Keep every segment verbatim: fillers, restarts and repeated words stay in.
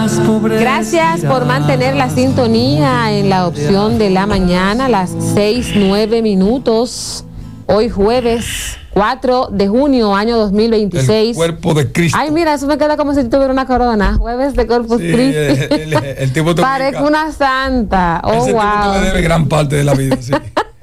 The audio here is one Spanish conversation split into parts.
más pobres. Gracias por mantener la sintonía en la opción de la mañana, las seis, nueve minutos. Hoy jueves cuatro de junio, año dos mil veintiséis. El cuerpo de Cristo. Ay, mira, eso me queda como si tuviera una corona. Jueves de Corpus Sí, Christi. el, el, el tipo te Parezco una santa. Oh, Ese wow. tipo te le debe gran parte de la vida, sí.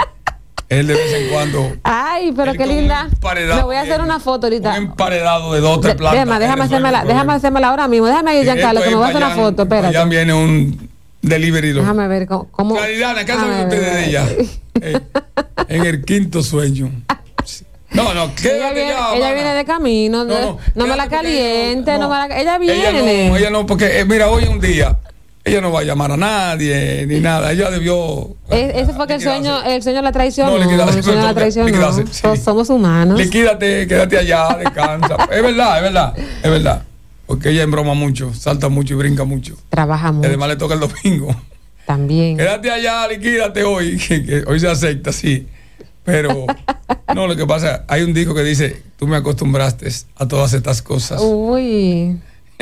Él de vez en cuando. Ay, pero él qué con linda. un emparedado Me voy a hacer bien, una foto ahorita. Un emparedado de dos o tres De- plantas. Déjame, déjame Él resuelve hacérmela, el déjame problema. hacérmela ahora mismo. Déjame ir, Giancarlo, que me voy a hacer una foto. Espérate. Ya viene un delivery. Lo. Déjame ver cómo. cómo Claridad, ¿qué hacen Déjame ustedes ver. de ella? Eh, en el quinto sueño. No, no, Ella quédate viene, ya. ella mana. viene de camino. de- No, no, no, me la quédate porque caliente, ella no, no- me la. Ella Ella viene. no, ella no, porque eh, mira, hoy es un día. Ella no va a llamar a nadie ni nada. Ella debió. Es- ese fue que el sueño, liquidarse. el sueño la traicionó. No, liquidarse, el sueño la perdón, traicionó. liquidarse, sí. Todos somos humanos. Liquídate, quédate allá, descansa. Es verdad, es verdad, es verdad. Porque ella embroma mucho, salta mucho y brinca mucho. Trabaja Y mucho. además le toca el domingo. También. Quédate allá, liquídate hoy. Que, que hoy se acepta, sí. Pero, no, lo que pasa, hay un disco que dice, tú me acostumbraste a todas estas cosas. Uy.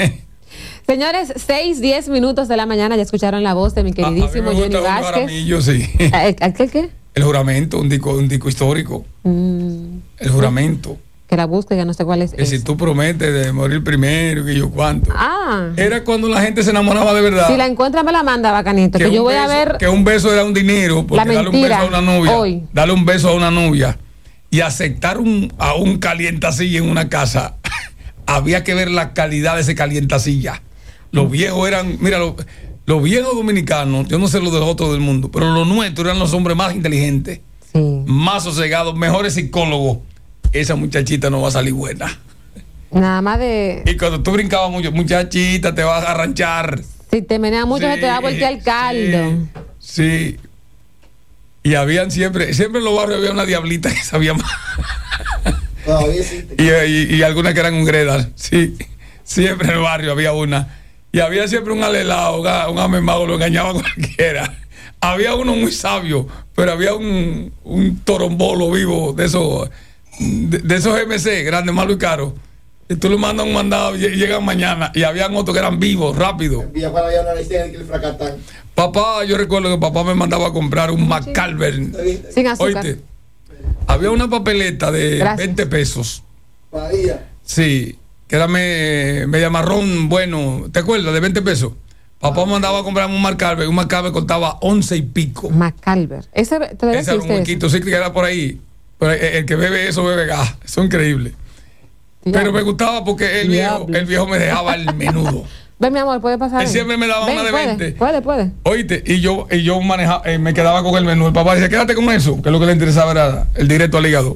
Señores, seis, diez minutos de la mañana, ya escucharon la voz de mi queridísimo a, a mí me Johnny gusta un Vázquez. Jaramillo, sí. ¿Eh, eh, ¿Qué, qué? El juramento, un disco, un disco histórico. Mm, El juramento. que la busque, ya no sé cuál es. Que si ese. tú prometes de morir primero, que yo cuánto. Ah. Era cuando la gente se enamoraba de verdad. Si la encuentra, me la manda, bacanito. Que, un yo voy beso, a ver. que un beso era un dinero, porque La darle un beso mentira, a una novia, hoy. darle un beso a una novia y aceptar un, a un calientacilla en una casa, había que ver la calidad de ese calientacilla. Los viejos eran, mira, los, los viejos dominicanos, yo no sé los de los otros del mundo, pero los nuestros eran los hombres más inteligentes, Sí. más sosegados, mejores psicólogos. Esa muchachita no va a salir buena. Nada más de. Y cuando tú brincabas mucho, muchachita, te vas a arranchar. Si te menea mucho, se te da vuelta al caldo. Sí, sí. Y habían siempre, siempre en los barrios había una diablita que sabía más. Todavía existe. Y, y, y algunas que eran un gredal. Sí, siempre en el barrio había una. Y había siempre un alelado, un, un amemago, lo engañaba a cualquiera. Había uno muy sabio, pero había un, un torombolo vivo de esos, de, de esos M C, grandes, malos y caros. Y tú le mandas un mandado y llegan mañana. Y habían otros que eran vivos, rápido. En Villajuana había una lección que le fracatan. Papá, yo recuerdo que papá me mandaba a comprar un McCalver. Sin azúcar. Oíste, había una papeleta de Gracias. veinte pesos. Bahía. Sí, que era me- media marrón, bueno, ¿te acuerdas? De veinte pesos. Papá me mandaba a comprar un McCalver, un McCalver costaba once y pico. Macalver. Ese te lo Ese era un deciste. huequito, sí que era por ahí. Pero el, el que bebe eso, bebe gas. Eso es increíble. Pero me gustaba porque el viejo, Diablo. el viejo me dejaba el menudo. Ven, mi amor, puede pasar. Él siempre me daba Ven, una de puede, veinte. Puede, puede. Oíste, y yo, y yo manejaba, eh, me quedaba con el menú. El papá decía, quédate con eso, que es lo que le interesaba era el directo al hígado.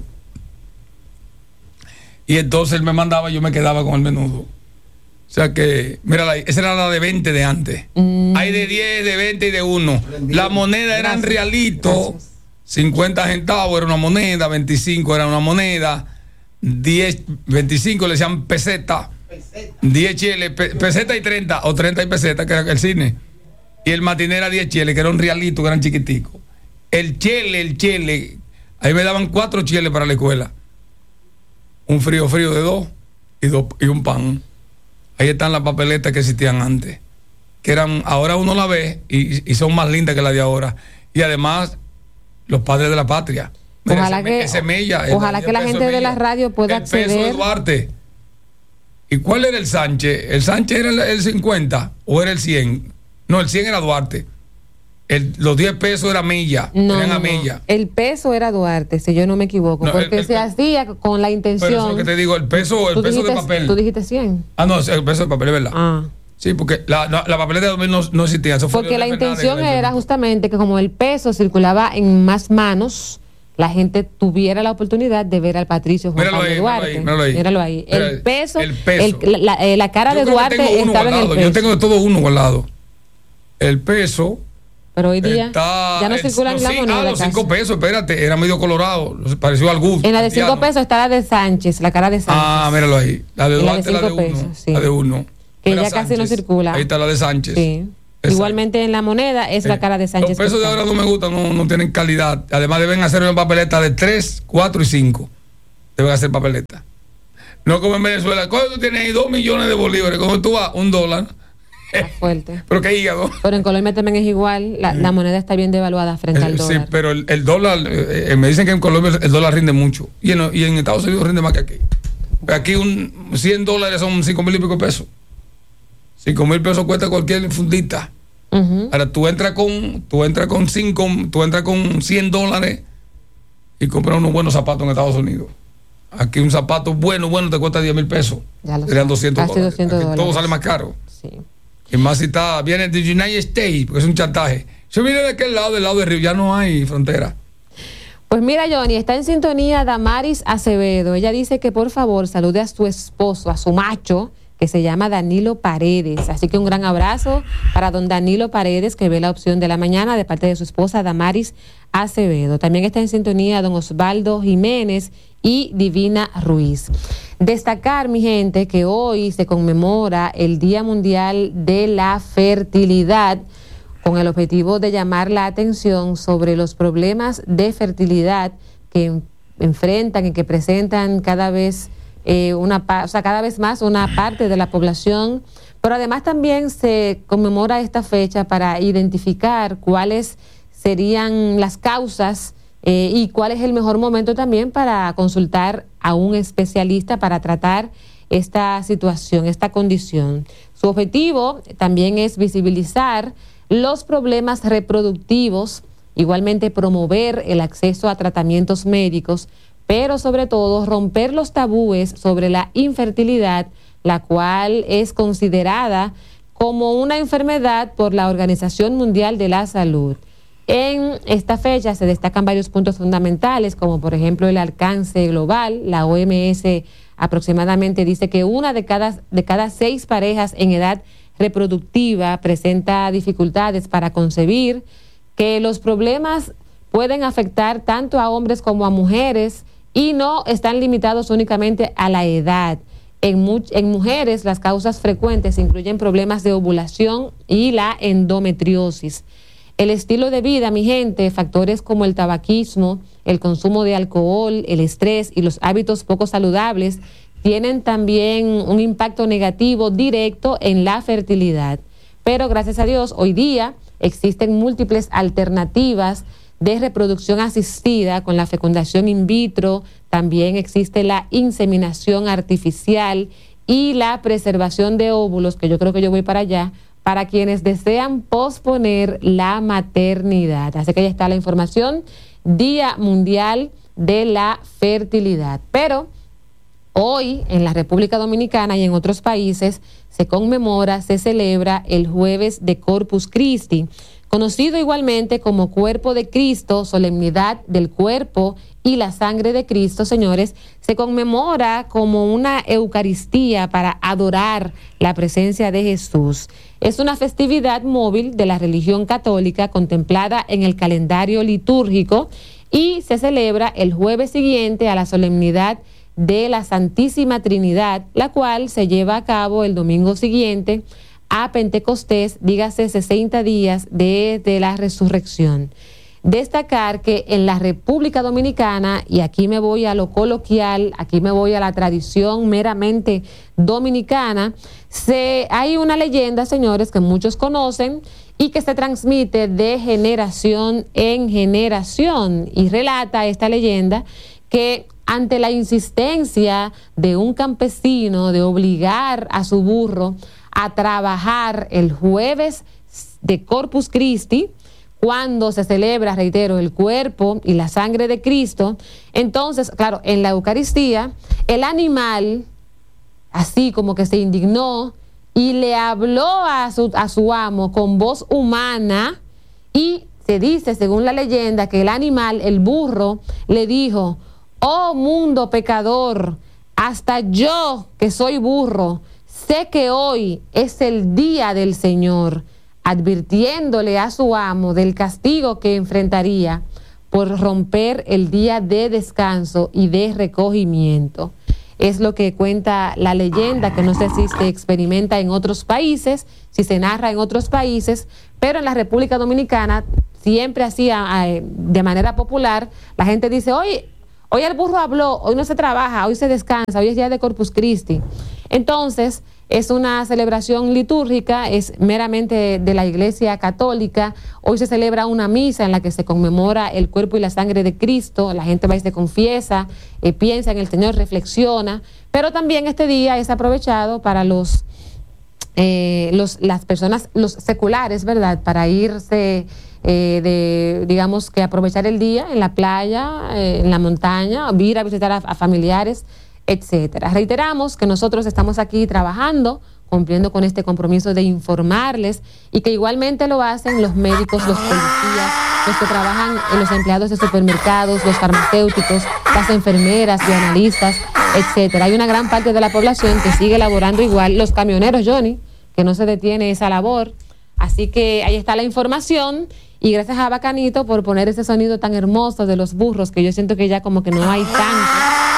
Y entonces él me mandaba y yo me quedaba con el menudo. O sea que, mira, esa era la de veinte de antes. Mm. Hay de diez, de veinte y de uno. La moneda eran Gracias. realitos. Gracias. cincuenta centavos era una moneda, veinticinco era una moneda, diez, veinticinco le decían peseta, diez cheles, pe- peseta y treinta, o treinta y peseta, que era el cine. Y el matiné era diez cheles, que era un realito, que eran chiquiticos. El chele, el chele, ahí me daban cuatro cheles para la escuela. Un frío frío de dos y, dos, y un pan. Ahí están las papeletas que existían antes, que eran, ahora uno la ve y, y son más lindas que las de ahora. Y además, los padres de la patria. Mira, Ojalá ese, que- ese Mella, el ojalá diez que la pesos gente de Mella, la radio pueda el peso de acceder. Duarte. ¿Y cuál era el Sánchez? ¿El Sánchez era el, el cincuenta o era el cien? No, el cien era Duarte. El, los diez pesos era Mella. No, eran no, a no. Mella. El peso era Duarte, si yo no me equivoco, No, porque el- el- se hacía con la intención. Pero eso es lo que te digo, el peso, el Tú peso de dijiste- papel. Tú dijiste cien. Ah, no, el peso de papel, es verdad. Ah. Sí, porque la, la, la papeleta de dos mil no, no existía. Eso fue Porque la Leonel Fernández intención que la era inventó. justamente que como el peso circulaba en más manos, la gente tuviera la oportunidad de ver al Patricio Juan Míralo Pablo ahí, Duarte. míralo ahí, míralo ahí. Míralo ahí. Mira, El peso, el peso. el- la, eh, la cara Yo de creo que Duarte tengo uno estaba en el guardado. peso. Yo tengo de todo uno guardado. El peso. Pero hoy día Está, ya no el- circulan los la cin- moneda. Ah, los casi. cinco pesos, espérate, era medio colorado, pareció al gusto. En la de cinco Santiago. pesos está la de Sánchez, la cara de Sánchez. Ah, míralo ahí. La de Y la de Duarte, la de, cinco uno. pesos, sí. La de uno. Que Mira ya casi no Sánchez. circula. Ahí está la de Sánchez. Sí. Exacto. Igualmente en la moneda es la Eh, cara de Sánchez. Los pesos que de está. ahora no me gustan, no, no tienen calidad. Además deben hacer una papeleta de tres, cuatro y cinco. Deben hacer papeleta. No como en Venezuela. ¿Cuánto tú tienes ahí? Dos millones de bolívares. Como tú vas, un dólar. Está fuerte. Pero qué hígado. Pero en Colombia también es igual, la, la moneda está bien devaluada frente al dólar. Sí, pero el, el dólar, eh, eh, me dicen que en Colombia el dólar rinde mucho. Y en, y en Estados Unidos rinde más que aquí. Aquí un cien dólares son cinco mil y pico pesos. cinco mil pesos cuesta cualquier fundita. Uh-huh. Ahora tú entras con, tú entras con cinco, tú entras con cien dólares y compras unos buenos zapatos en Estados Unidos. Aquí un zapato bueno, bueno te cuesta diez mil pesos. Ya lo serían doscientos casi dólares. doscientos dólares. Todo sale más caro. Sí. Y más si está, viene de United States, porque es un chantaje. Yo vine de aquel lado, del lado del río, ya no hay frontera. Pues mira, Johnny, está en sintonía Damaris Acevedo. Ella dice que por favor salude a su esposo, a su macho, que se llama Danilo Paredes. Así que un gran abrazo para don Danilo Paredes, que ve la opción de la mañana de parte de su esposa Damaris Acevedo. También está en sintonía don Osvaldo Jiménez y Divina Ruiz. Destacar, mi gente, que hoy se conmemora el Día Mundial de la Fertilidad, con el objetivo de llamar la atención sobre los problemas de fertilidad que enfrentan y que presentan cada vez eh, una, o sea, cada vez más una parte de la población, pero además también se conmemora esta fecha para identificar cuáles serían las causas eh, y cuál es el mejor momento también para consultar a un especialista para tratar esta situación, esta condición. Su objetivo también es visibilizar los problemas reproductivos, igualmente promover el acceso a tratamientos médicos, pero sobre todo romper los tabúes sobre la infertilidad, la cual es considerada como una enfermedad por la Organización Mundial de la Salud. En esta fecha se destacan varios puntos fundamentales, como por ejemplo el alcance global. La O M S aproximadamente dice que una de cada, de cada seis parejas en edad reproductiva presenta dificultades para concebir, que los problemas pueden afectar tanto a hombres como a mujeres y no están limitados únicamente a la edad. En, mu en mujeres las causas frecuentes incluyen problemas de ovulación y la endometriosis. El estilo de vida, mi gente, factores como el tabaquismo, el consumo de alcohol, el estrés y los hábitos poco saludables tienen también un impacto negativo directo en la fertilidad. Pero gracias a Dios, hoy día existen múltiples alternativas de reproducción asistida con la fecundación in vitro, también existe la inseminación artificial y la preservación de óvulos, que yo creo que yo voy para allá, para quienes desean posponer la maternidad. Así que ahí está la información, Día Mundial de la Fertilidad. Pero hoy en la República Dominicana y en otros países se conmemora, se celebra el Jueves de Corpus Christi, conocido igualmente como Cuerpo de Cristo, solemnidad del cuerpo y la sangre de Cristo, señores. Se conmemora como una Eucaristía para adorar la presencia de Jesús. Es una festividad móvil de la religión católica contemplada en el calendario litúrgico y se celebra el jueves siguiente a la solemnidad de la Santísima Trinidad, la cual se lleva a cabo el domingo siguiente a Pentecostés, dígase sesenta días desde la resurrección. Destacar que en la República Dominicana, y aquí me voy a lo coloquial, aquí me voy a la tradición meramente dominicana, se, hay una leyenda, señores, que muchos conocen y que se transmite de generación en generación, y relata esta leyenda que ante la insistencia de un campesino de obligar a su burro a trabajar el jueves de Corpus Christi, cuando se celebra, reitero, el cuerpo y la sangre de Cristo, entonces, claro, en la Eucaristía, el animal, así como que se indignó y le habló a su, a su amo con voz humana, y se dice, según la leyenda, que el animal, el burro, le dijo: oh mundo pecador, hasta yo que soy burro, sé que hoy es el día del Señor, advirtiéndole a su amo del castigo que enfrentaría por romper el día de descanso y de recogimiento. Es lo que cuenta la leyenda, que no sé si se experimenta en otros países, si se narra en otros países, pero en la República Dominicana siempre así, de manera popular, la gente dice: oye, hoy el burro habló, hoy no se trabaja, hoy se descansa, hoy es día de Corpus Christi. Entonces, es una celebración litúrgica, es meramente de la Iglesia Católica. Hoy se celebra una misa en la que se conmemora el cuerpo y la sangre de Cristo. La gente va y se confiesa, eh, piensa en el Señor, reflexiona. Pero también este día es aprovechado para los, eh, los las personas, los seculares, ¿verdad? Para irse, eh, de, digamos que aprovechar el día en la playa, eh, en la montaña, ir a visitar a, a familiares, etcétera. Reiteramos que nosotros estamos aquí trabajando, cumpliendo con este compromiso de informarles y que igualmente lo hacen los médicos, los policías, los que trabajan en los empleados de supermercados, los farmacéuticos, las enfermeras y analistas, etcétera. Hay una gran parte de la población que sigue laborando igual, los camioneros, Johnny, que no se detiene esa labor. Así que ahí está la información y gracias a Bacanito por poner ese sonido tan hermoso de los burros, que yo siento que ya como que no hay tanto.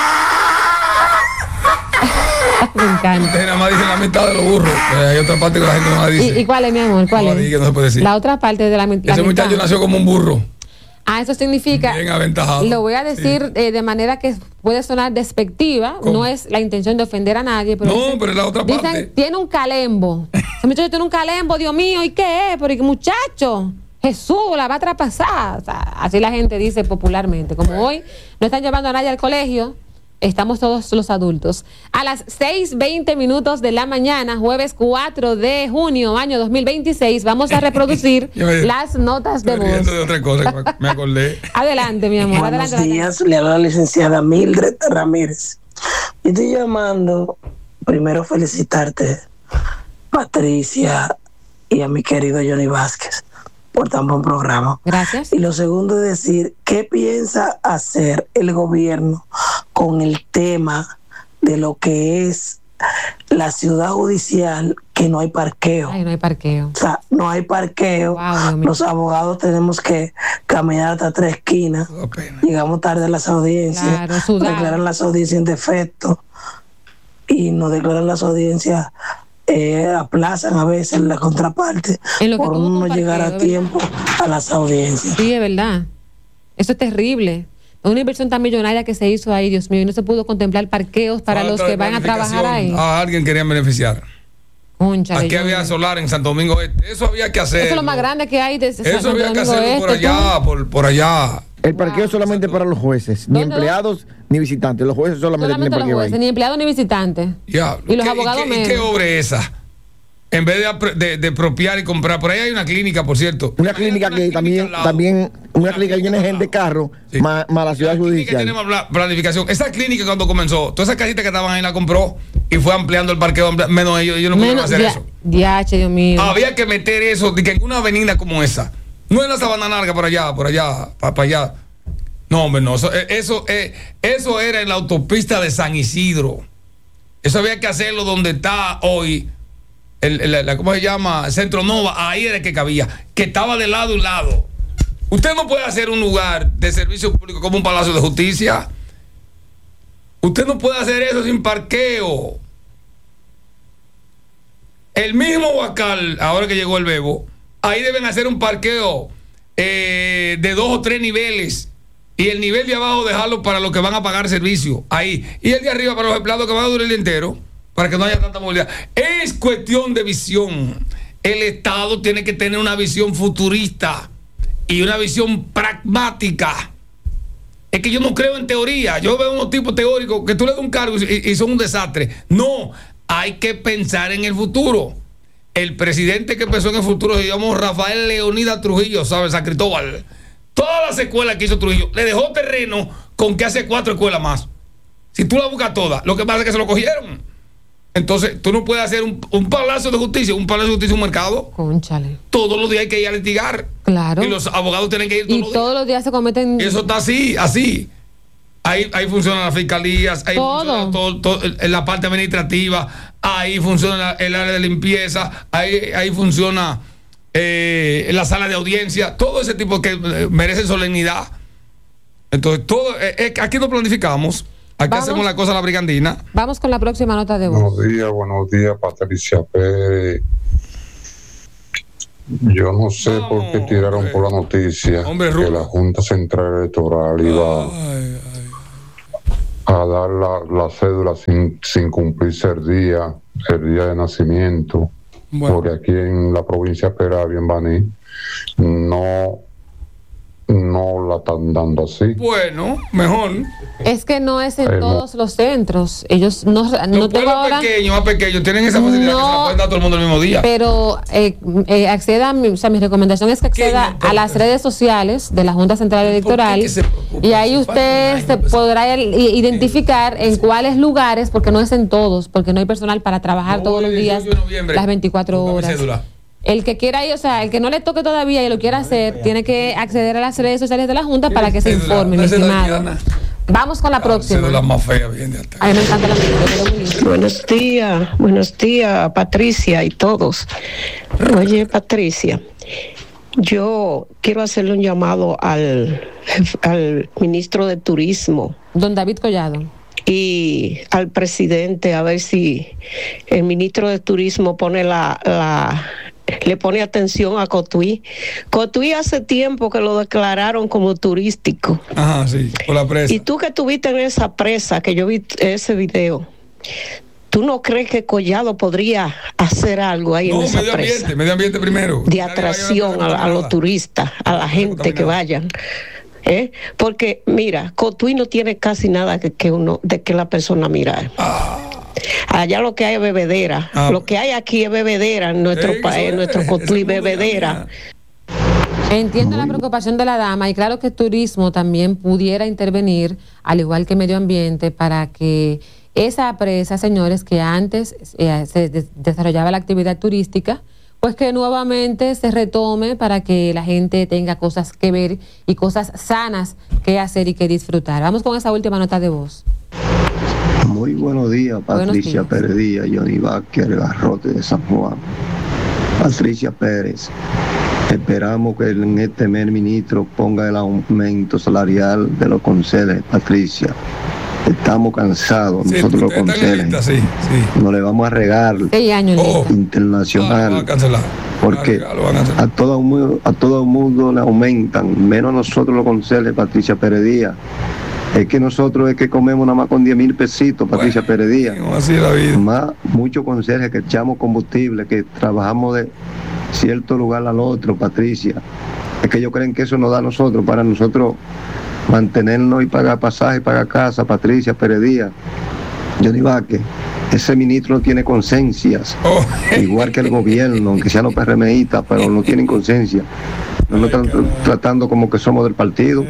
Me encanta. Ustedes nada más dicen la mitad de los burros. Hay otra parte que la gente no la dice. ¿Y, y cuál es, mi amor? ¿Cuál no es? diga, no se puede decir. La otra parte de la, la mitad. Ese muchacho nació como un burro. Ah, eso significa. Bien aventajado. Lo voy a decir sí. eh, de manera que puede sonar despectiva. ¿Cómo? No es la intención de ofender a nadie. Pero no, dicen, pero es la otra dicen, parte. Tiene un calembo. Ese muchacho tiene un calembo, Dios mío, ¿y qué es? Porque muchacho, Jesús la va a traspasar. O sea, así la gente dice popularmente. Como hoy no están llevando a nadie al colegio, estamos todos los adultos. A las seis veinte minutos de la mañana, jueves cuatro de junio, año dos mil veintiséis, vamos a reproducir me, las notas de voz. De otra cosa, me acordé. Adelante, mi amor. Buenos Adelante, días, adelante. Le habla la licenciada Mildred Ramírez. Yo estoy llamando, primero felicitarte, Patricia, y a mi querido Johnny Vázquez por tan buen programa. Gracias. Y lo segundo es decir, ¿qué piensa hacer el gobierno con el tema de lo que es la ciudad judicial, que no hay parqueo? Ay, no hay parqueo. O sea, no hay parqueo. Wow, los abogados tenemos que caminar hasta tres esquinas. Oh, llegamos tarde a las audiencias. Claro, nos declaran las audiencias en defecto y nos declaran las audiencias, eh, aplazan a veces la contraparte por no llegar a tiempo a las audiencias. Sí, es verdad. Eso es terrible. Una inversión tan millonaria que se hizo ahí, Dios mío, y no se pudo contemplar parqueos para los que van a trabajar ahí. A alguien querían beneficiar. Concha, aquí había solar en Santo Domingo Este. Eso había que hacer. Eso es lo más grande que hay de Santo Eso había que hacerlo este, por allá, por, por allá. El parqueo es solamente Santo... para los jueces, ni empleados ni visitantes. Los jueces solamente, solamente tienen parqueo jueces, ahí. Ni empleados ni visitantes. Ya. Y los ¿Qué, abogados ¿y qué, menos. ¿Y qué obra es esa? En vez de, de, de expropiar y comprar, por ahí hay una clínica, por cierto. Una clínica que también, también, una clínica que tiene gente de carro, sí. más, más la ciudad judicial. Tiene más planificación. Esa clínica cuando comenzó, todas esas casitas que estaban ahí la compró y fue ampliando el parqueo, menos ellos, ellos no pudieron hacer dia, eso. Diache, Dios mío. Había que meter eso, de que en una avenida como esa, no en la Sabana Larga, por allá, por allá, para, para allá. No, hombre, no, eso, eso, eh, eso era en la autopista de San Isidro. Eso había que hacerlo donde está hoy. El, el, el, ¿cómo se llama? Centro Nova, ahí era que cabía, que estaba de lado y lado. Usted no puede hacer un lugar de servicio público como un Palacio de Justicia. Usted no puede hacer eso sin parqueo. El mismo Huacal, ahora que llegó el Bebo, ahí deben hacer un parqueo eh, de dos o tres niveles. Y el nivel de abajo dejarlo para los que van a pagar servicio. Ahí. Y el de arriba para los empleados que van a durar el día entero, para que no haya tanta movilidad. Es cuestión de visión. El Estado tiene que tener una visión futurista y una visión pragmática. Es que yo no creo en teoría. Yo veo unos tipos teóricos que tú le das un cargo y, y son un desastre. No, hay que pensar en el futuro. El presidente que pensó en el futuro se llamó Rafael Leonidas Trujillo, ¿sabes? San Cristóbal. Todas las escuelas que hizo Trujillo, le dejó terreno con que hace cuatro escuelas más. Si tú la buscas todas, lo que pasa es que se lo cogieron. Entonces, tú no puedes hacer un, un palacio de justicia, un palacio de justicia, un mercado. Cónchale. Todos los días hay que ir a litigar. Claro. Y los abogados tienen que ir todos y los todos días. los días se cometen. Eso está así, así. Ahí, ahí funcionan las fiscalías, ahí todo. funciona todo, todo, en la parte administrativa, ahí funciona el área de limpieza, ahí, ahí funciona eh, la sala de audiencia, todo ese tipo que eh, merece solemnidad. Entonces, todo, eh, eh, aquí no planificamos. Aquí Vamos. hacemos la cosa a la brigandina. Vamos con la próxima nota de voz. Buenos días, buenos días, Patricia Pérez. Yo no sé no, por qué tiraron hombre. por la noticia hombre, que la Junta Central Electoral iba ay, ay. a dar la, la cédula sin, sin cumplirse el día el día de nacimiento, bueno. Porque aquí en la provincia de Peravia, en Baní, no, no la están dando así. Bueno, mejor. Es que no es en eh, todos no. los centros. Ellos no, no los tengo ahora. Pequeños, más pequeños, tienen esa facilidad no, que se la pueden dar todo el mundo el mismo día. Pero eh, eh, acceda, o sea, mi recomendación es que acceda no, a las redes sociales de la Junta Central Electoral y ahí usted se podrá identificar en cuáles lugares, porque no es en todos, porque no hay personal para trabajar no, todos los días las veinticuatro horas. El que quiera ir, o sea, el que no le toque todavía y lo quiera hacer, tiene que acceder a las redes sociales de la Junta para que se informe, mi estimado. Vamos con la próxima. La más fea, bien de Ay, me encanta la música. Buenos días, buenos días, Patricia y todos. Oye, Patricia, yo quiero hacerle un llamado al, al ministro de Turismo. Don David Collado. Y al presidente, a ver si el ministro de Turismo pone la... la le pone atención a Cotuí. Cotuí hace tiempo que lo declararon como turístico. Ajá, sí, por la presa. Y tú que estuviste en esa presa, que yo vi ese video, ¿tú no crees que Collado podría hacer algo ahí no, en esa medio presa? Ambiente, medio ambiente primero. De atracción a, a, a los turistas, a la gente que vayan. ¿Eh? Porque, mira, Cotuí no tiene casi nada que, que uno, de que la persona mira. Ah. Allá lo que hay es bebedera. Ah, lo que hay aquí es bebedera en nuestro sí, país, en nuestro Cotuí, bebedera. Entiendo la preocupación de la dama y claro que turismo también pudiera intervenir, al igual que medio ambiente, para que esa presa, señores, que antes eh, se de- desarrollaba la actividad turística, pues que nuevamente se retome para que la gente tenga cosas que ver y cosas sanas que hacer y que disfrutar. Vamos con esa última nota de voz. Muy buenos días, Patricia Pérez Díaz, Johnny Vázquez, el Garrote de San Juan. Patricia Pérez, esperamos que en este mes el ministro ponga el aumento salarial de los conceles, Patricia. Estamos cansados, sí, nosotros los conceles. Sí, sí. No le vamos a regar oh. internacional. No, no porque a, a todo mundo, a todo el mundo le aumentan, menos nosotros los conceles, Patricia Pérez Díaz. Es que nosotros es que comemos nada más con diez mil pesitos, Patricia bueno, Pérez Díaz. Así es la vida. Más muchos conserjes que echamos combustible, que trabajamos de cierto lugar al otro, Patricia. Es que ellos creen que eso nos da a nosotros, para nosotros mantenernos y pagar pasaje, pagar casa, Patricia Pérez Díaz. Johnny Vázquez, ese ministro no tiene conciencias, oh. igual que el gobierno, aunque sean los PRMistas, pero no tienen conciencia. No nos están tratando como que somos del partido.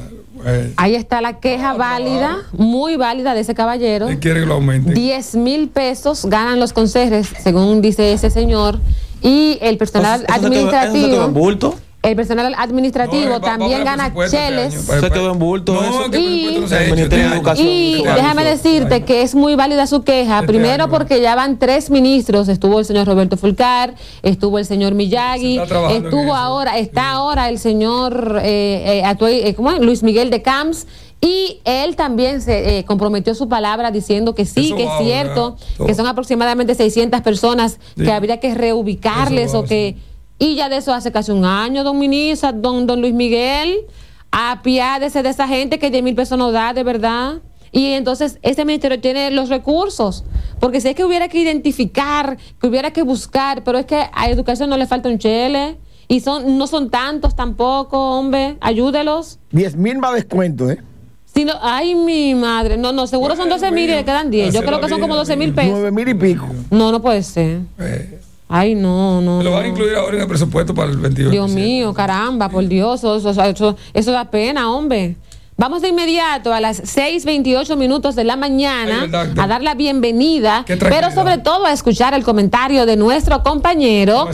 Ahí está la queja válida, muy válida de ese caballero. Quiere que lo aumente. diez mil pesos ganan los conserjes, según dice ese señor, y el personal ¿Eso, eso administrativo. ¿Eso se quedó en bulto? El personal administrativo no, también gana cheles. Se quedó en bulto. No, eso. Y, no y déjame decirte que es muy válida su queja. Este Primero año. porque ya van tres ministros. Estuvo el señor Roberto Fulcar, estuvo el señor Miyagi, estuvo ahora, está sí. ahora el señor eh, eh, ¿cómo es? Luis Miguel de Camps. Y él también se eh, comprometió su palabra diciendo que sí, Eso que es cierto, que son aproximadamente seiscientas personas sí. que habría que reubicarles o que... Y ya de eso hace casi un año, don Minisa, don, don Luis Miguel, apiádese de esa gente que diez mil pesos no da, de verdad. Y entonces ese ministerio tiene los recursos, porque si es que hubiera que identificar, que hubiera que buscar, pero es que a educación no le falta un chele, y son no son tantos tampoco, hombre, ayúdelos. diez mil más descuento, ¿eh? Si no, ay, mi madre, no, no, seguro son doce mil y le quedan diez. Yo creo que son como doce mil pesos. nueve mil y pico. No, no puede ser. Eh. Ay, no, no. Lo van no. a incluir ahora en el presupuesto para el veintidós. Dios mío, caramba, por Dios, eso, eso, eso, eso da pena, hombre. Vamos de inmediato a las seis veintiocho minutos de la mañana Ay, verdad, a dar la bienvenida, pero sobre todo a escuchar el comentario de nuestro compañero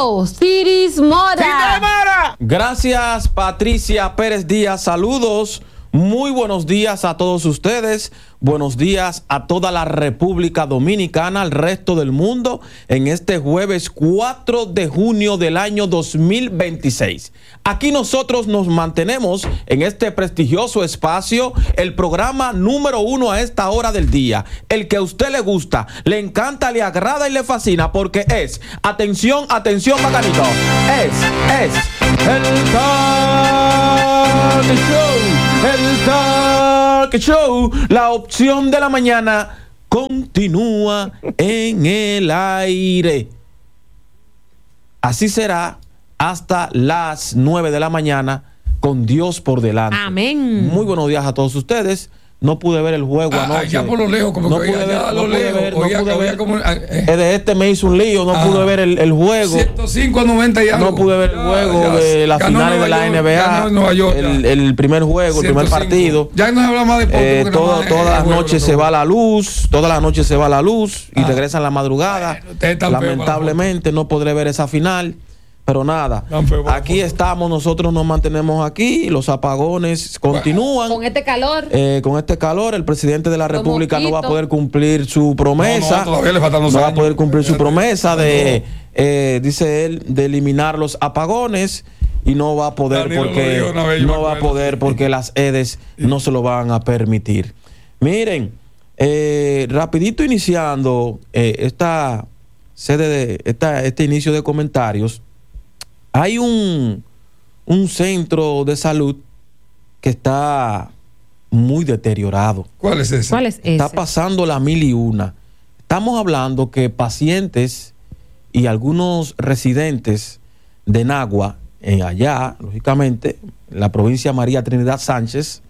Osiris Mora. Gracias, Patricia Pérez Díaz. Saludos. Muy buenos días a todos ustedes, buenos días a toda la República Dominicana, al resto del mundo, en este jueves cuatro de junio del año dos mil veintiséis. Aquí nosotros nos mantenemos en este prestigioso espacio, el programa número uno a esta hora del día, el que a usted le gusta, le encanta, le agrada y le fascina, porque es, atención, atención, bacanito, es, es, el Talk Show. El Talk Show, la opción de la mañana continúa en el aire. Así será hasta las nueve de la mañana, con Dios por delante. Amén. Muy buenos días a todos ustedes. No pude ver el juego Ah, anoche. ya por lo lejos, como no que pude ya, ver, ya a no lo pude lejos. ver, no Oía- pude oía ver. como, eh, Eh, de este me hizo un lío, no Ah. pude ver el, el juego. ciento cinco a noventa y algo. No pude ver el Ya, juego ya. de las Ganó finales Nueva de la York, N B A. ganó Nueva York, el, ya. el primer juego, el primer ciento cinco. partido. Ya no se habla más de deporte Eh, porque todo- nada más todas es las juego, noches no. se va la luz, todas las noches se va la luz y Ah. regresa en la madrugada. Bueno, ustedes están feos para la Lamentablemente no podré ver esa final, pero nada. Están feos para la Aquí foto. estamos, nosotros nos mantenemos aquí, los apagones continúan. Con este calor. Eh, con este calor, el presidente de la Los República no va a mosquitos. poder cumplir su promesa. No, no, todavía le faltan dos No va a años. poder cumplir su Fíjate. promesa de, eh, dice él, de eliminar los apagones y no va a poder Danilo lo porque dijo una vez, yo me no va a acuerdo. poder porque las EDES no se lo van a permitir. Miren, eh, rapidito iniciando eh, esta sede de esta, este inicio de comentarios, hay un un centro de salud que está muy deteriorado. ¿Cuál es ese? ¿Cuál es ese? Está pasando la mil y una. Estamos hablando que pacientes y algunos residentes de Nagua, eh, allá, lógicamente, en la provincia María Trinidad Sánchez,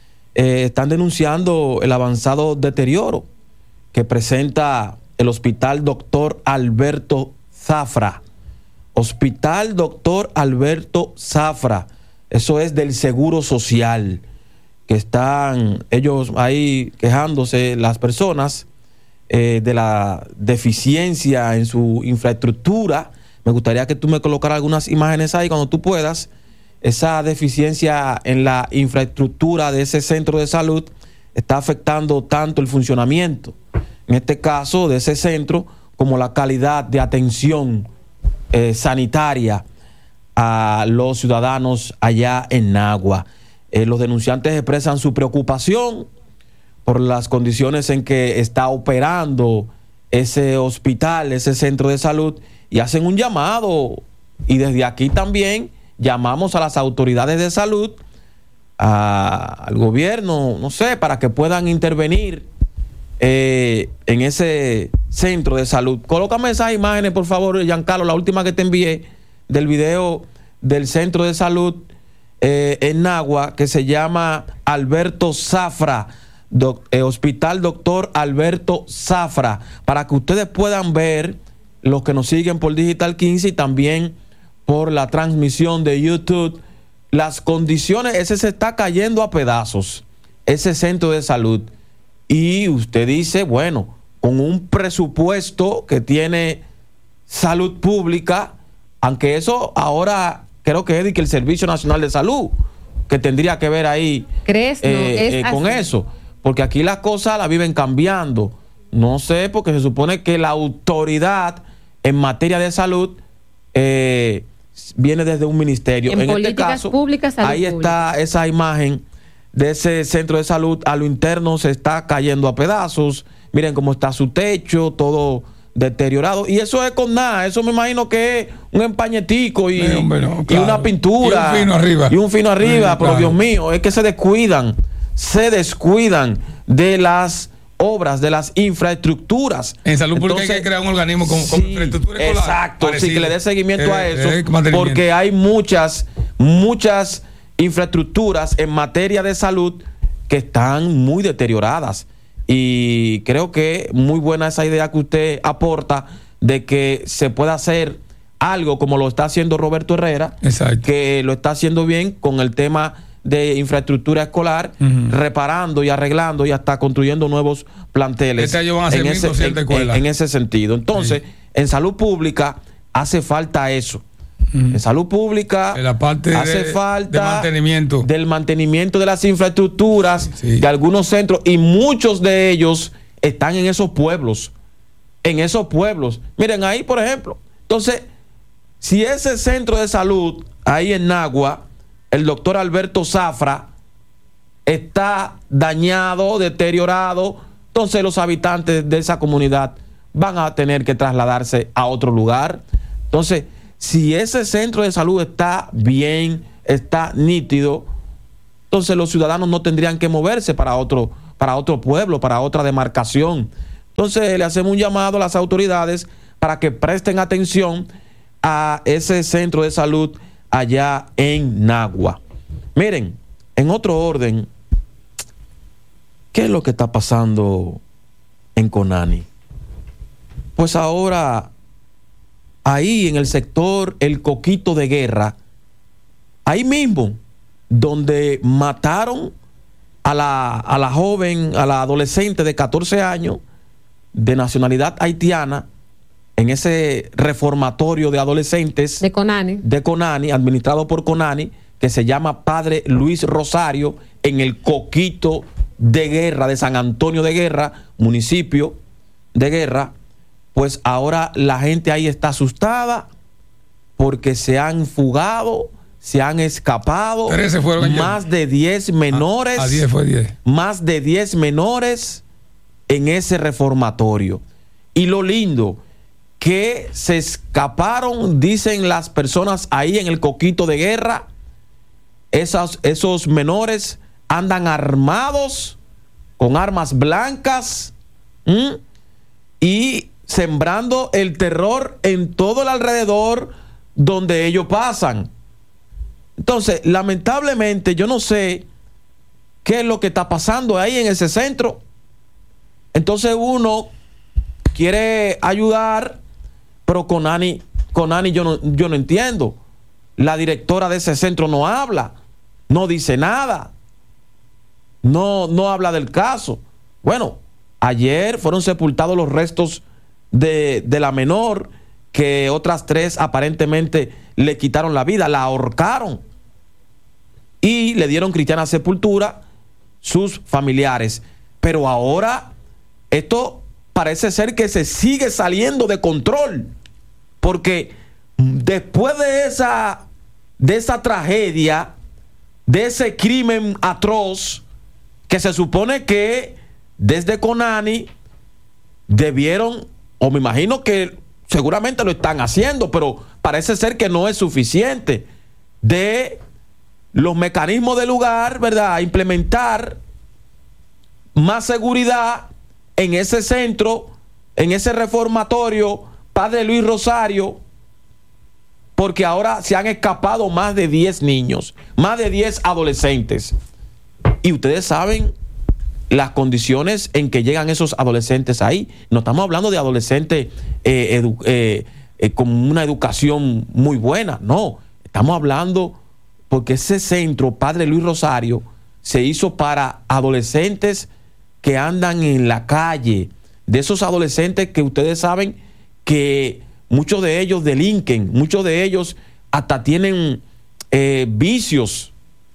eh, están denunciando el avanzado deterioro que presenta el hospital doctor Alberto Zafra. Hospital doctor Alberto Zafra. Eso es del Seguro Social, que están ellos ahí quejándose, las personas, eh, de la deficiencia en su infraestructura. Me gustaría que tú me colocaras algunas imágenes ahí cuando tú puedas. Esa deficiencia en la infraestructura de ese centro de salud está afectando tanto el funcionamiento, en este caso de ese centro, como la calidad de atención eh, sanitaria a los ciudadanos allá en Nagua. Eh, los denunciantes expresan su preocupación por las condiciones en que está operando ese hospital, ese centro de salud, y hacen un llamado. Y desde aquí también llamamos a las autoridades de salud, a, al gobierno, no sé, para que puedan intervenir eh, en ese centro de salud. Colócame esas imágenes, por favor, Giancarlo, la última que te envié del video del centro de salud eh, en Nagua, que se llama Alberto Zafra, doc, eh, Hospital Doctor Alberto Zafra, para que ustedes puedan ver, los que nos siguen por Digital quince y también por la transmisión de YouTube, las condiciones. Ese se está cayendo a pedazos, ese centro de salud. Y usted dice, bueno, con un presupuesto que tiene salud pública, aunque eso ahora creo que es que el Servicio Nacional de Salud, que tendría que ver ahí ¿Crees? No, eh, es eh, con así. eso, porque aquí las cosas las viven cambiando. No sé, porque se supone que la autoridad en materia de salud eh, viene desde un ministerio. En En, este políticas caso, públicas, salud ahí pública. está esa imagen de ese centro de salud. A lo interno se está cayendo a pedazos. Miren cómo está su techo, todo deteriorado. Y eso es con nada. Eso me imagino que es un empañetico y, No, hombre, no, y claro. una pintura. Y un fino arriba. Y un fino arriba. Sí, pero claro. Dios mío, es que se descuidan. Se descuidan de las obras, de las infraestructuras. En salud pública hay Entonces, que crear un organismo con, con sí, infraestructura escolar. exacto, sí, parecido. que le dé seguimiento a Eh, eso, eh, mantenimiento. porque hay muchas, muchas infraestructuras en materia de salud que están muy deterioradas. Y creo que muy buena esa idea que usted aporta de que se pueda hacer algo como lo está haciendo Roberto Herrera, Exacto. que lo está haciendo bien con el tema de infraestructura escolar, Ujú. reparando y arreglando y hasta construyendo nuevos planteles Este año van a ser en, mil ese, doscientas en- escuelas. en ese sentido. Entonces, en salud pública hace falta eso. Ujú. En salud pública En la parte hace de- falta de mantenimiento. del mantenimiento de las infraestructuras Sí. de algunos centros, y muchos de ellos están en esos pueblos. En esos pueblos. Miren, ahí, por ejemplo. Entonces, si ese centro de salud, ahí en Nagua, el doctor Alberto Zafra, está dañado, deteriorado, entonces los habitantes de esa comunidad van a tener que trasladarse a otro lugar. Entonces, si ese centro de salud está bien, está nítido, entonces los ciudadanos no tendrían que moverse para otro, para otro pueblo, para otra demarcación. Entonces le hacemos un llamado a las autoridades para que presten atención a ese centro de salud allá en Nagua. Miren, en otro orden, ¿qué es lo que está pasando en Conani? Pues ahora, ahí en el sector El Coquito de Guerra, ahí mismo, donde mataron a la, a la joven, a la adolescente de catorce años, de nacionalidad haitiana, en ese reformatorio de adolescentes de Conani, de Conani, administrado por Conani, que se llama Padre Luis Rosario, en el Coquito de Guerra, de San Antonio de Guerra, municipio de Guerra. Pues ahora la gente ahí está asustada porque se han fugado, se han escapado más de diez menores, a, a diez fue diez. más de diez menores en ese reformatorio. Y lo lindo, que se escaparon, dicen las personas ahí en el Coquito de Guerra, esas, esos menores andan armados con armas blancas, ¿m? y sembrando el terror en todo el alrededor donde ellos pasan. Entonces, lamentablemente, yo no sé qué es lo que está pasando ahí en ese centro. Entonces uno quiere ayudar, pero Conani, Conani yo no, yo no entiendo. La directora de ese centro no habla, no dice nada, no, no habla del caso. Bueno, ayer fueron sepultados los restos de, de la menor, que otras tres aparentemente le quitaron la vida, la ahorcaron y le dieron cristiana sepultura sus familiares. Pero ahora esto parece ser que se sigue saliendo de control, porque después de esa, de esa tragedia, de ese crimen atroz, que se supone que desde Conani debieron, o me imagino que seguramente lo están haciendo, pero parece ser que no es suficiente, de los mecanismos del lugar, ¿verdad?, implementar más seguridad en ese centro, en ese reformatorio Padre Luis Rosario, porque ahora se han escapado más de diez niños, más de diez adolescentes. Y ustedes saben las condiciones en que llegan esos adolescentes ahí. No estamos hablando de adolescentes eh, edu eh, eh, con una educación muy buena, no. Estamos hablando porque ese centro Padre Luis Rosario se hizo para adolescentes que andan en la calle, de esos adolescentes que ustedes saben que muchos de ellos delinquen, muchos de ellos hasta tienen eh, vicios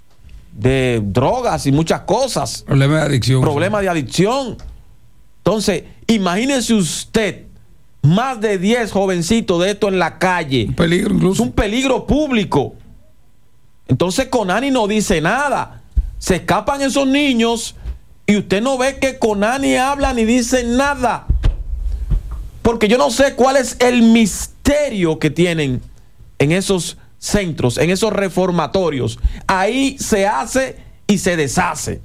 de drogas y muchas cosas. Problemas de adicción. Problemas de adicción. Entonces, imagínense usted, más de diez jovencitos de esto en la calle. Un peligro incluso. Es un peligro público. Entonces Conani no dice nada. Se escapan esos niños y usted no ve que Conani habla ni dice nada. Porque yo no sé cuál es el misterio que tienen en esos centros, en esos reformatorios. Ahí se hace y se deshace.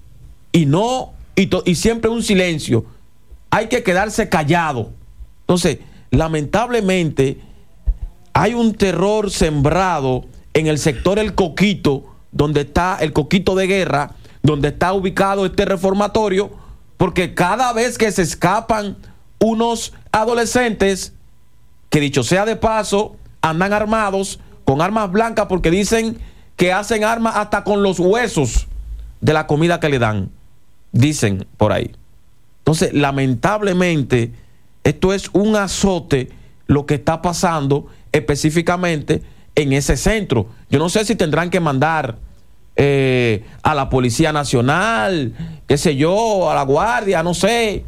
Y no, y, y siempre un silencio. Hay que quedarse callado. Entonces, lamentablemente, hay un terror sembrado en el sector El Coquito, donde está el Coquito de Guerra, donde está ubicado este reformatorio, porque cada vez que se escapan unos adolescentes, que dicho sea de paso, andan armados con armas blancas, porque dicen que hacen armas hasta con los huesos de la comida que le dan, dicen por ahí. Entonces, lamentablemente, esto es un azote lo que está pasando específicamente en ese centro. Yo no sé si tendrán que mandar eh, a la Policía Nacional, qué sé yo, a la Guardia, no sé,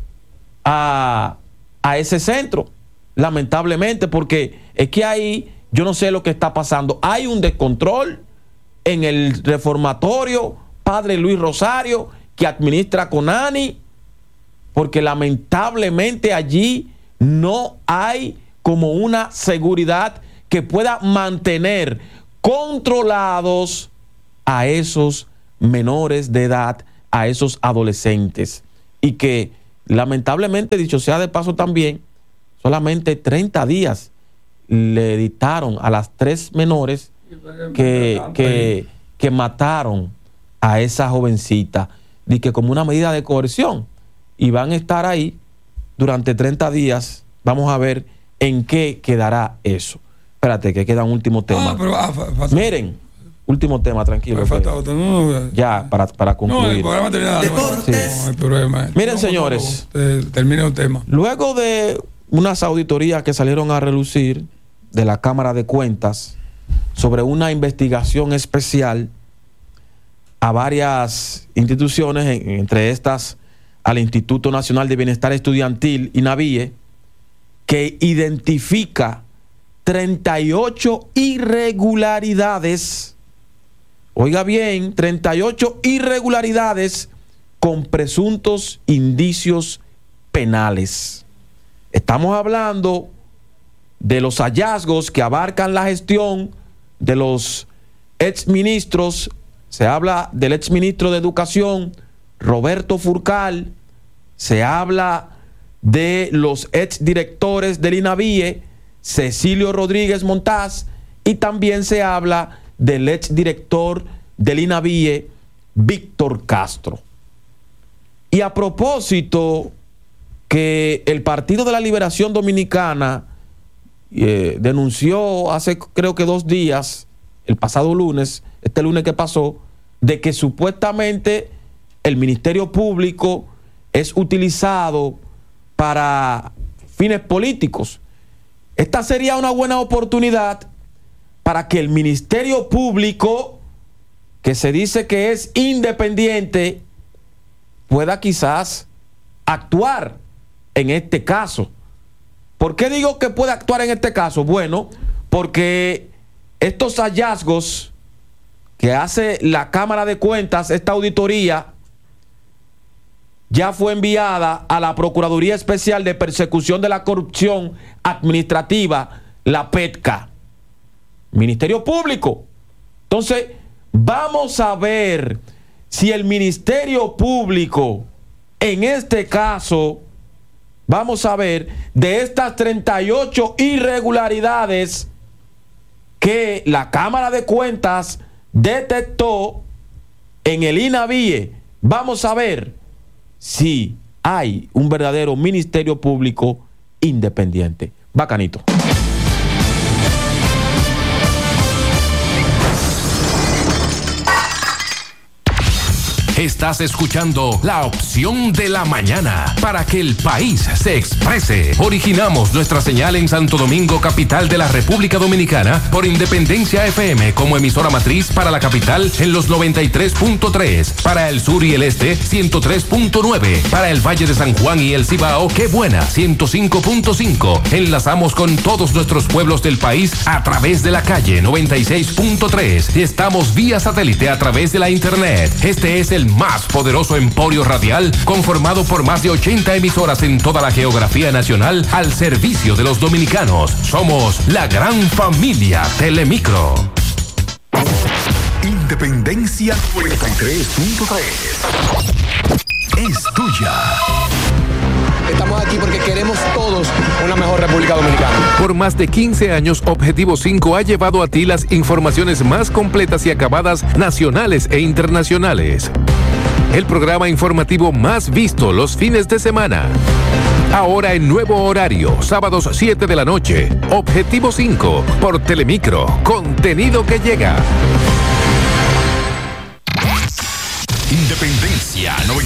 a, a ese centro, lamentablemente, porque es que ahí yo no sé lo que está pasando. Hay un descontrol en el reformatorio Padre Luis Rosario que administra Conani, porque lamentablemente allí no hay como una seguridad que pueda mantener controlados a esos menores de edad, a esos adolescentes, y que Lamentablemente, dicho sea de paso también, solamente treinta días le dictaron a las tres menores que, que, que mataron a esa jovencita, y que como una medida de coerción, y van a estar ahí durante treinta días. Vamos a ver en qué quedará eso. Espérate, que queda un último tema. Ah, pero, ah, falta, Miren, último tema, tranquilo. Falta otro, no, ya, para, para concluir. No, el programa termina. Sí. No hay problema. Miren, no, señores, no, no, termine el tema. Luego de unas auditorías que salieron a relucir de la Cámara de Cuentas sobre una investigación especial a varias instituciones, entre estas al Instituto Nacional de Bienestar Estudiantil, INAVIE, que identifica treinta y ocho irregularidades, oiga bien, treinta y ocho irregularidades con presuntos indicios penales. Estamos hablando de los hallazgos que abarcan la gestión de los exministros. Se habla del exministro de Educación, Roberto Furcal. Se habla de los exdirectores del INAVIE, Cecilio Rodríguez Montaz, y también se habla del exdirector del INAVIE, Víctor Castro. Y a propósito que el Partido de la Liberación Dominicana eh, denunció hace creo que dos días, el pasado lunes, este lunes que pasó, de que supuestamente el Ministerio Público es utilizado para fines políticos. Esta sería una buena oportunidad para que el Ministerio Público, que se dice que es independiente, pueda quizás actuar en este caso. ¿Por qué digo que puede actuar en este caso? Bueno, porque estos hallazgos que hace la Cámara de Cuentas, esta auditoría, ya fue enviada a la Procuraduría Especial de Persecución de la Corrupción Administrativa, la PETCA, Ministerio Público. Entonces, vamos a ver si el Ministerio Público, en este caso, vamos a ver de estas treinta y ocho irregularidades que la Cámara de Cuentas detectó en el INAVIE, vamos a ver si hay un verdadero Ministerio Público independiente. Bacanito. Estás escuchando La Opción de la Mañana para que el país se exprese. Originamos nuestra señal en Santo Domingo, capital de la República Dominicana, por Independencia F M como emisora matriz para la capital en los noventa y tres punto tres, para el sur y el este ciento tres punto nueve, para el Valle de San Juan y el Cibao, Qué Buena ciento cinco punto cinco. Enlazamos con todos nuestros pueblos del país a través de la calle noventa y seis punto tres y estamos vía satélite a través de la internet. Este es el más poderoso emporio radial conformado por más de ochenta emisoras en toda la geografía nacional al servicio de los dominicanos. Somos la gran familia Telemicro. Independencia noventa y tres punto tres es tuya. Estamos aquí porque queremos todos una mejor República Dominicana. Por más de quince años, Objetivo cinco ha llevado a ti las informaciones más completas y acabadas nacionales e internacionales. El programa informativo más visto los fines de semana. Ahora en nuevo horario, sábados siete de la noche. Objetivo cinco por Telemicro. Contenido que llega. Independencia noventa y tres.